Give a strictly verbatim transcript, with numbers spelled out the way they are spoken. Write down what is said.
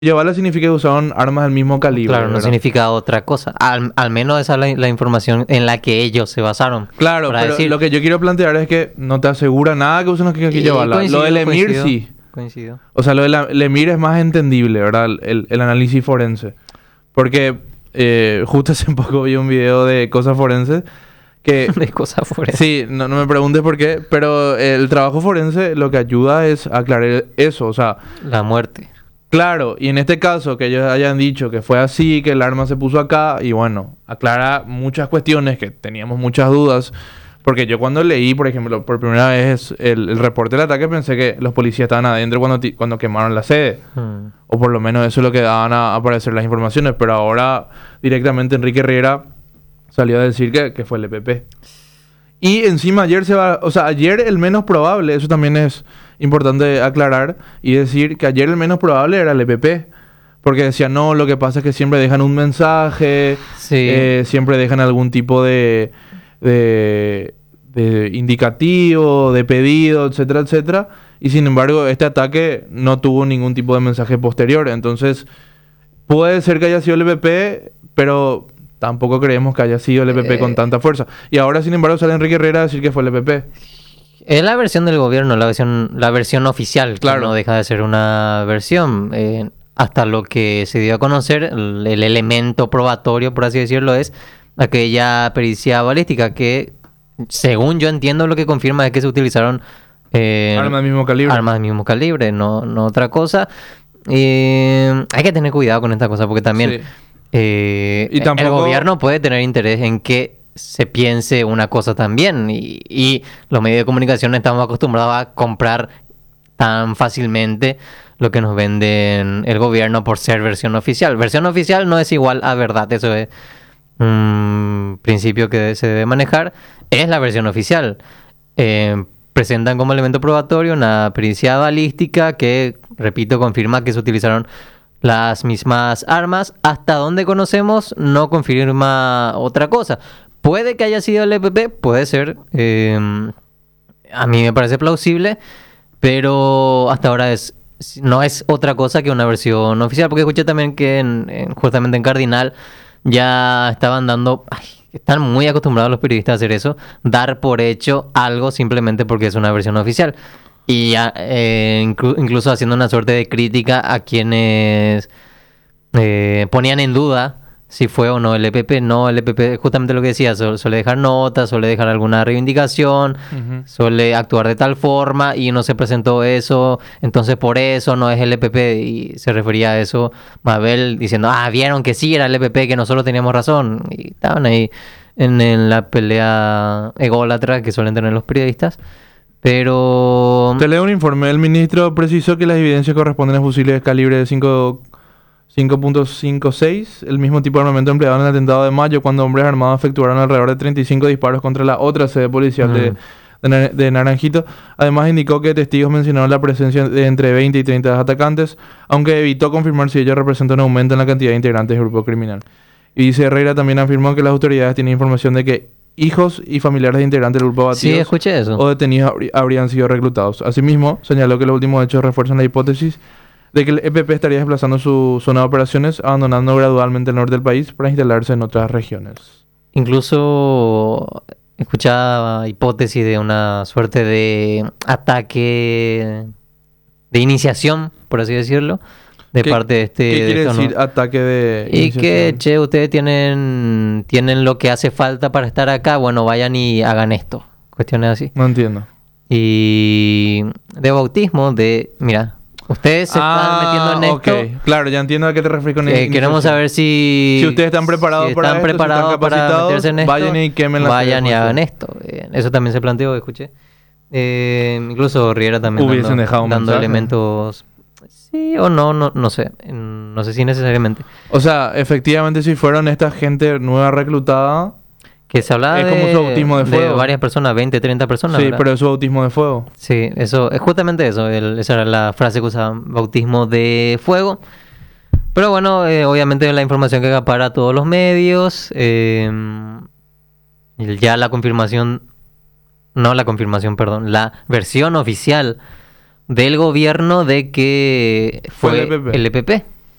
cuchilla bala significa que usaron armas del mismo calibre. Claro, no ¿verdad? significa otra cosa. Al, al menos esa es la, la información en la que ellos se basaron. Claro, para pero decir- lo que yo quiero plantear es que no te asegura nada que usen una cuchilla Y bala. coincido, Lo del Emir coincido, sí. Coincido. O sea, lo del el Emir es más entendible, ¿verdad? El, el- el análisis forense. Porque eh, justo hace poco vi un video de cosas forenses que... De cosas fuera. Sí, no, no me preguntes por qué, pero el trabajo forense lo que ayuda es aclarar eso. O sea, La muerte. claro, y en este caso que ellos hayan dicho que fue así, que el arma se puso acá, y bueno, aclara muchas cuestiones que teníamos muchas dudas. Porque yo cuando leí, por ejemplo, por primera vez el, el reporte del ataque, pensé que los policías estaban adentro cuando, ti- cuando quemaron la sede. Hmm. O por lo menos eso es lo que daban a aparecer las informaciones. Pero ahora directamente Enrique Riera salió a decir que, que fue el E P P. Y encima ayer se va... O sea, ayer el menos probable, eso también es importante aclarar, y decir que ayer el menos probable era el E P P. Porque decía, no, lo que pasa es que siempre dejan un mensaje, Sí. eh, siempre dejan algún tipo de, de, de indicativo, de pedido, etcétera, etcétera. Y sin embargo, este ataque no tuvo ningún tipo de mensaje posterior. Entonces, puede ser que haya sido el E P P, pero tampoco creemos que haya sido el E P P con Eh. tanta fuerza. Y ahora, sin embargo, sale Enrique Herrera a decir que fue el E P P. Es la versión del gobierno, la versión, la versión oficial, Claro. que no deja de ser una versión. Eh, hasta lo que se dio a conocer, el, el elemento probatorio, por así decirlo, es aquella pericia balística que, según yo entiendo, lo que confirma es que se utilizaron eh, Armas del mismo calibre. armas del mismo calibre, no, no otra cosa. Eh, hay que tener cuidado con esta cosa porque también Sí. eh, Y el tampoco- gobierno puede tener interés en que se piense una cosa también y, y los medios de comunicación estamos acostumbrados a comprar tan fácilmente lo que nos venden el gobierno por ser versión oficial. Versión oficial no es igual a verdad, eso es un principio que se debe manejar. Es la versión oficial. Eh, presentan como elemento probatorio una pericia balística que, repito, confirma que se utilizaron las mismas armas. Hasta donde conocemos no confirma otra cosa. Puede que haya sido el E P P, puede ser. eh, a mí me parece plausible, pero hasta ahora es no es otra cosa que una versión oficial. Porque escuché también que en, en- justamente en Cardinal ya estaban dando... ay, están muy acostumbrados los periodistas a hacer eso, dar por hecho algo simplemente porque es una versión oficial. Y ya, eh, inclu- incluso haciendo una suerte de crítica a quienes eh, ponían en duda si fue o no el E P P. No, el E P P, justamente lo que decía, su- suele dejar notas, suele dejar alguna reivindicación, Ujú. suele actuar de tal forma y no se presentó eso, entonces por eso no es el E P P. Y se refería a eso Mabel diciendo, ah, vieron que sí era el E P P, que nosotros teníamos razón. Y estaban ahí en, en la pelea ególatra que suelen tener los periodistas. Pero... Te leo un informe. El ministro precisó que las evidencias corresponden a fusiles de calibre de cinco punto cincuenta y seis, el mismo tipo de armamento empleado en el atentado de mayo, cuando hombres armados efectuaron alrededor de treinta y cinco disparos contra la otra sede policial de, Mm. de, Na- de Naranjito. Además, indicó que testigos mencionaron la presencia de entre veinte y treinta atacantes, aunque evitó confirmar si ello representa un aumento en la cantidad de integrantes del grupo criminal. Y dice Herrera también afirmó que las autoridades tienen información de que hijos y familiares de integrantes del grupo Sí, abatidos escuché eso. o detenidos habrí- habrían sido reclutados. Asimismo, señaló que los últimos hechos refuerzan la hipótesis de que el E P P estaría desplazando su zona de operaciones, abandonando gradualmente el norte del país para instalarse en otras regiones. Incluso escuchaba hipótesis de una suerte de ataque de iniciación, por así decirlo, de ¿Qué- parte de este... ¿Qué de quiere estos, ¿no? decir ataque de Y que, iniciación? che, ustedes tienen, tienen lo que hace falta para estar acá, bueno, vayan y hagan esto. Cuestiones así. No entiendo. Y de bautismo, de, mira, ustedes se están metiendo en esto. Ah, ok. Claro, ya entiendo a qué te refieres con Eh, iniciación. queremos saber si... Si ustedes están preparados si para están esto, si están preparados para capacitados, meterse en esto, vayan y quemen la vayan y sede hagan policial. esto. Eh, eso también se planteó, escuché. Eh, incluso Riera también Hubiesen dando, dejado un dando mensaje. elementos... Sí o no, no, no sé. Mm, No sé si necesariamente. O sea, efectivamente, si fueron esta gente nueva reclutada, Que se hablaba Es de, como su bautismo de fuego. varias personas, veinte, treinta personas. sí, ¿verdad? pero es su bautismo de fuego. Sí, eso, es justamente eso, el- esa era la frase que usaban, bautismo de fuego. Pero bueno, eh, obviamente la información que acapara a todos los medios, eh, y ya la confirmación, no la confirmación, perdón, la versión oficial del gobierno de que Fue fue el E P P. el E P P.